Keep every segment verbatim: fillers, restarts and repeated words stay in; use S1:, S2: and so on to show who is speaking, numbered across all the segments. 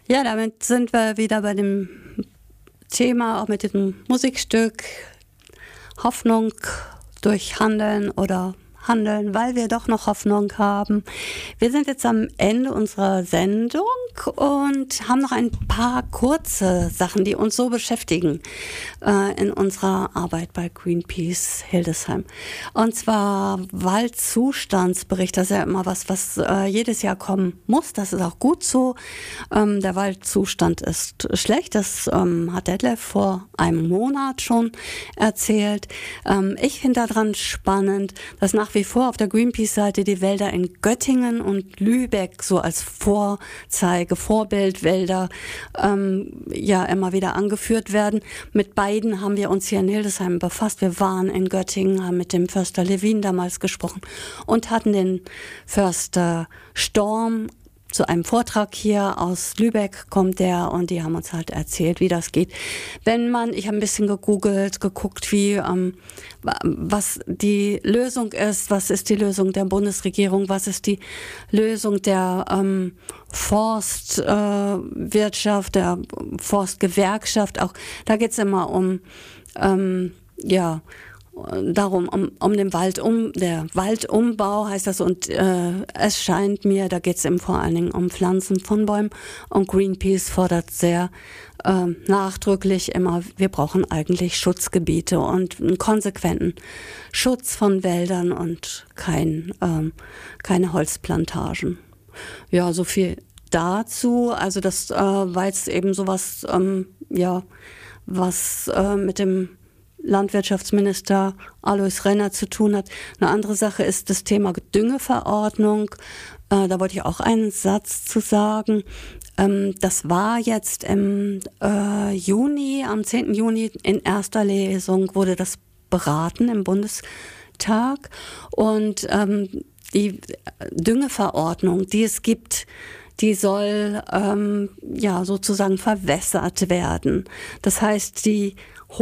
S1: Ja, damit sind wir wieder bei dem Thema, auch mit diesem Musikstück Hoffnung durch Handeln oder Handeln, weil wir doch noch Hoffnung haben. Wir sind jetzt am Ende unserer Sendung und haben noch ein paar kurze Sachen, die uns so beschäftigen äh, in unserer Arbeit bei Greenpeace Hildesheim. Und zwar Waldzustandsbericht, das ist ja immer was, was äh, jedes Jahr kommen muss. Das ist auch gut so. Ähm, der Waldzustand ist schlecht. Das ähm, hat Detlef vor einem Monat schon erzählt. Ähm, ich finde daran spannend, dass nach wie vor auf der Greenpeace-Seite die Wälder in Göttingen und Lübeck so als Vorzeige, Vorbildwälder ähm, ja immer wieder angeführt werden. Mit beiden haben wir uns hier in Hildesheim befasst. Wir waren in Göttingen, haben mit dem Förster Levin damals gesprochen und hatten den Förster Storm zu einem Vortrag hier aus Lübeck kommt der und die haben uns halt erzählt, wie das geht. Wenn man, ich habe ein bisschen gegoogelt, geguckt, wie ähm, was die Lösung ist, was ist die Lösung der Bundesregierung, was ist die Lösung der ähm, Forstwirtschaft, äh, der Forstgewerkschaft. Auch da geht es immer um ähm, ja darum, um, um den Wald, um der Waldumbau heißt das und äh, es scheint mir, da geht es eben vor allen Dingen um Pflanzen von Bäumen und Greenpeace fordert sehr äh, nachdrücklich immer, wir brauchen eigentlich Schutzgebiete und einen konsequenten Schutz von Wäldern und kein, ähm, keine Holzplantagen. Ja, so viel dazu, also das äh, war jetzt eben sowas, ähm, ja, was äh, mit dem Landwirtschaftsminister Alois Renner zu tun hat. Eine andere Sache ist das Thema Düngeverordnung. Äh, da wollte ich auch einen Satz zu sagen. Ähm, das war jetzt im äh, Juni, am zehnten Juni in erster Lesung wurde das beraten im Bundestag. Und ähm, die Düngeverordnung, die es gibt, die soll ähm, ja sozusagen verwässert werden. Das heißt, die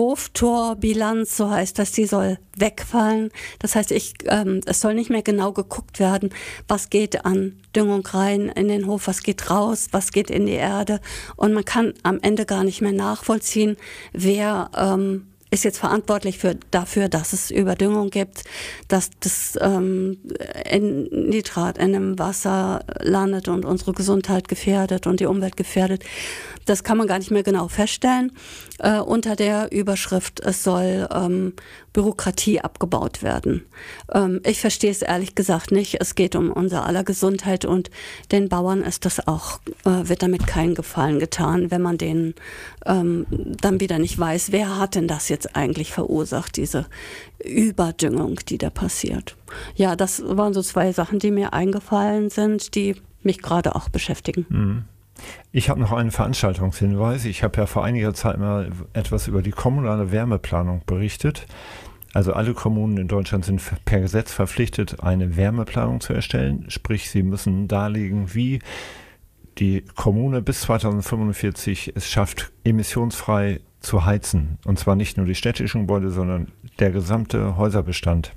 S1: Hoftorbilanz, so heißt das, die soll wegfallen. Das heißt, ich, ähm, es soll nicht mehr genau geguckt werden, was geht an Düngung rein in den Hof, was geht raus, was geht in die Erde. Und man kann am Ende gar nicht mehr nachvollziehen, wer ähm, ist jetzt verantwortlich für, dafür, dass es Überdüngung gibt, dass das ähm, in Nitrat in dem Wasser landet und unsere Gesundheit gefährdet und die Umwelt gefährdet. Das kann man gar nicht mehr genau feststellen. Äh, unter der Überschrift, es soll ähm, Bürokratie abgebaut werden. Ähm, ich verstehe es ehrlich gesagt nicht. Es geht um unser aller Gesundheit und den Bauern ist das auch, äh, wird damit keinen Gefallen getan, wenn man denen ähm, dann wieder nicht weiß, wer hat denn das jetzt eigentlich verursacht, diese Überdüngung, die da passiert. Ja, das waren so zwei Sachen, die mir eingefallen sind, die mich gerade auch beschäftigen.
S2: Mhm. Ich habe noch einen Veranstaltungshinweis. Ich habe ja vor einiger Zeit mal etwas über die kommunale Wärmeplanung berichtet. Also alle Kommunen in Deutschland sind per Gesetz verpflichtet, eine Wärmeplanung zu erstellen. Sprich, sie müssen darlegen, wie die Kommune bis zweitausendfünfundvierzig es schafft, emissionsfrei zu heizen. Und zwar nicht nur die städtischen Gebäude, sondern der gesamte Häuserbestand.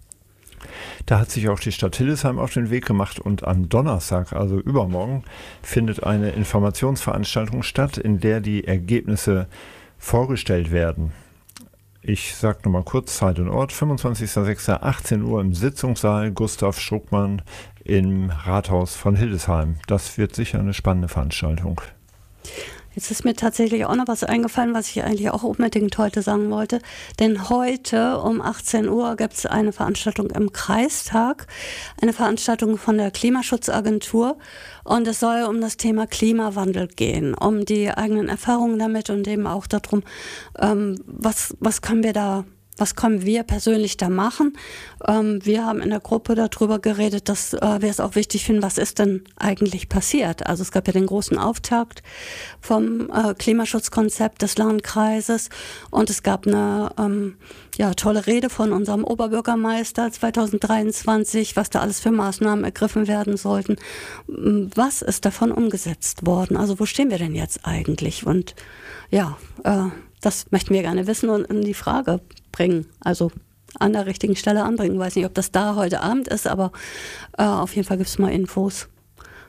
S2: Da hat sich auch die Stadt Hildesheim auf den Weg gemacht und am Donnerstag, also übermorgen, findet eine Informationsveranstaltung statt, in der die Ergebnisse vorgestellt werden. Ich sage nochmal kurz Zeit und Ort, fünfundzwanzigster sechster achtzehn Uhr im Sitzungssaal Gustav Struckmann im Rathaus von Hildesheim. Das wird sicher eine spannende Veranstaltung.
S1: Jetzt ist mir tatsächlich auch noch was eingefallen, was ich eigentlich auch unbedingt heute sagen wollte. Denn heute um achtzehn Uhr gibt es eine Veranstaltung im Kreistag, eine Veranstaltung von der Klimaschutzagentur. Und es soll um das Thema Klimawandel gehen, um die eigenen Erfahrungen damit und eben auch darum, ähm, was, was können wir da Was können wir persönlich da machen? Ähm, wir haben in der Gruppe darüber geredet, dass äh, wir es auch wichtig finden, was ist denn eigentlich passiert? Also es gab ja den großen Auftakt vom äh, Klimaschutzkonzept des Landkreises und es gab eine ähm, ja, tolle Rede von unserem Oberbürgermeister zweitausenddreiundzwanzig, was da alles für Maßnahmen ergriffen werden sollten. Was ist davon umgesetzt worden? Also wo stehen wir denn jetzt eigentlich? Und ja, äh, das möchten wir gerne wissen und in die Frage bringen, also an der richtigen Stelle anbringen. Ich weiß nicht, ob das da heute Abend ist, aber äh, auf jeden Fall gibt es mal Infos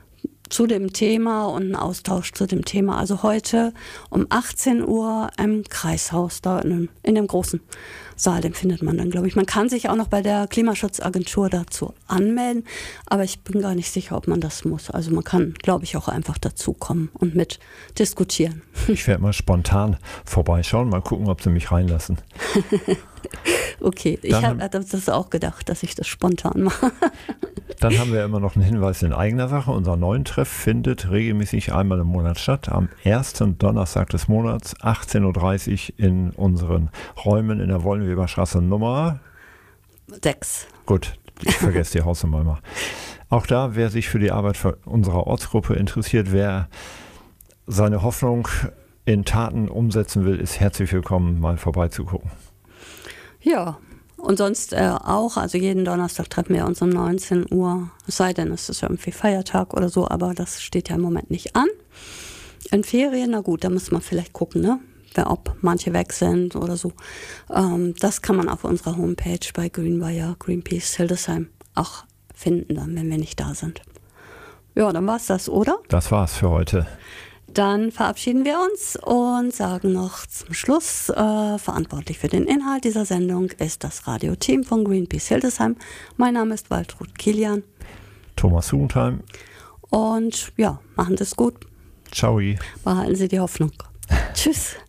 S1: zu dem Thema und einen Austausch zu dem Thema. Also heute um achtzehn Uhr im Kreishaus, da in dem, in dem großen Saal, den findet man dann, glaube ich. Man kann sich auch noch bei der Klimaschutzagentur dazu anmelden, aber ich bin gar nicht sicher, ob man das muss. Also man kann, glaube ich, auch einfach dazukommen und mit diskutieren.
S2: Ich werde mal spontan vorbeischauen, mal gucken, ob sie mich reinlassen.
S1: Okay, ich habe das auch gedacht, dass ich das spontan mache.
S2: Dann haben wir immer noch einen Hinweis in eigener Sache. Unser neuen Treff findet regelmäßig einmal im Monat statt. Am ersten Donnerstag des Monats, achtzehn Uhr dreißig in unseren Räumen in der Wollenweberstraße Nummer
S1: sechs.
S2: Gut, ich vergesse die Hausnummer immer. Auch da, wer sich für die Arbeit unserer Ortsgruppe interessiert, wer seine Hoffnung in Taten umsetzen will, ist herzlich willkommen, mal vorbeizugucken.
S1: Ja, und sonst äh, auch, also jeden Donnerstag treffen wir uns um neunzehn Uhr, es sei denn, es ist irgendwie Feiertag oder so, aber das steht ja im Moment nicht an. In Ferien, na gut, da muss man vielleicht gucken, ne? Ob manche weg sind oder so. Ähm, das kann man auf unserer Homepage bei Greenwire, Greenpeace Hildesheim auch finden, dann, wenn wir nicht da sind. Ja, dann war's das, oder?
S2: Das war's für heute.
S1: Dann verabschieden wir uns und sagen noch zum Schluss, äh, verantwortlich für den Inhalt dieser Sendung ist das Radioteam von Greenpeace Hildesheim. Mein Name ist Waltraud Kilian.
S2: Thomas Hugentheim.
S1: Und ja, machen Sie es gut.
S2: Ciao.
S1: Behalten Sie die Hoffnung. Tschüss.